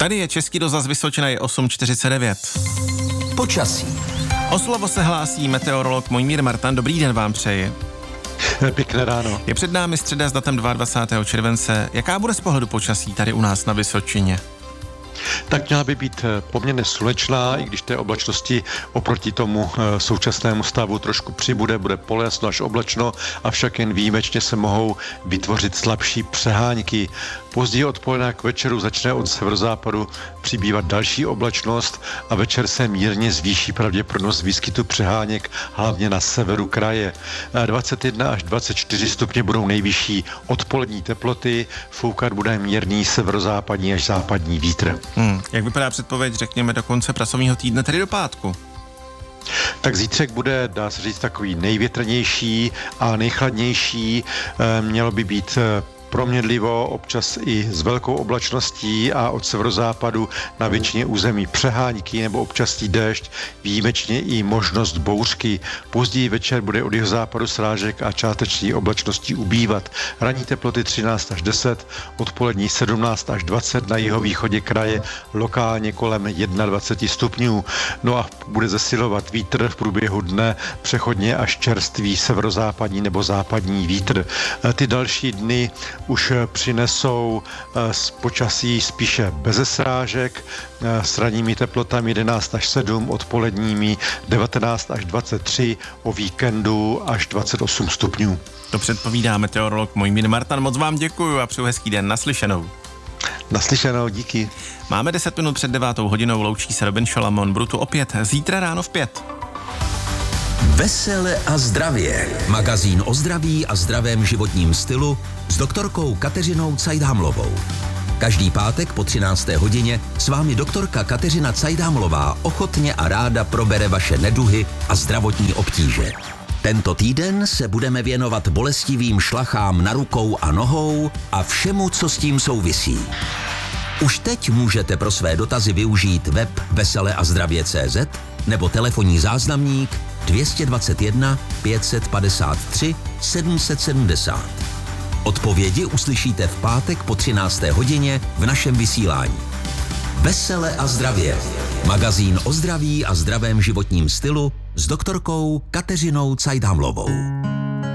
Tady je Český rozhlas Vysočina, je 8:49. Počasí. O slovo se hlásí meteorolog Mojmír Martan. Dobrý den vám přeji. Pěkné ráno. Je před námi středa s datem 22. července. Jaká bude z pohledu počasí tady u nás na Vysočině? Tak měla by být poměrně slunečná, i když té oblačnosti oproti tomu současnému stavu trošku přibude, bude polojasno až oblačno, avšak jen výjimečně se mohou vytvořit slabší přehánky. Později odpoledne k večeru začne od severozápadu přibývat další oblačnost a večer se mírně zvýší pravděpodobnost výskytu přeháněk, hlavně na severu kraje. 21 až 24 stupně budou nejvyšší odpolední teploty, foukat bude mírný severozápadní až západní vítr. Jak vypadá předpověď, řekněme, do konce pracovního týdne, tedy do pátku? Tak zítřek bude, dá se říct, takový největrnější a nejchladnější. Mělo by být proměnlivo, občas i s velkou oblačností a od severozápadu na většině území přehánky nebo občasný déšť, výjimečně i možnost bouřky. Později večer bude od jihozápadu srážek a částečné oblačností ubývat. Ranní teploty 13 až 10, odpolední 17 až 20, na jihovýchodě kraje lokálně kolem 21 stupňů. No a bude zesilovat vítr v průběhu dne, přechodně až čerstvý severozápadní nebo západní vítr. Ty další dny už přinesou z počasí spíše beze srážek, s ranními teplotami 11 až 7, odpoledními 19 až 23, o víkendu až 28 stupňů. To předpovídá meteorolog Mojmír Martan. Moc vám děkuju a přeju hezký den. Naslyšenou. Naslyšenou, díky. Máme 10 minut před 9 hodinou, loučí se Robin Šalamon. Budu tu opět zítra ráno v 5. Vesele a zdravě. Magazín o zdraví a zdravém životním stylu s doktorkou Kateřinou Cajdhamlovou. Každý pátek po 13. hodině s vámi doktorka Kateřina Cajdhamlová ochotně a ráda probere vaše neduhy a zdravotní obtíže. Tento týden se budeme věnovat bolestivým šlachám na rukou a nohou a všemu, co s tím souvisí. Už teď můžete pro své dotazy využít web veseleazdravě.cz nebo telefonní záznamník 221 553 770. Odpovědi uslyšíte v pátek po 13. hodině v našem vysílání. Vesele a zdravě. Magazín o zdraví a zdravém životním stylu s doktorkou Kateřinou Cajdhamlovou.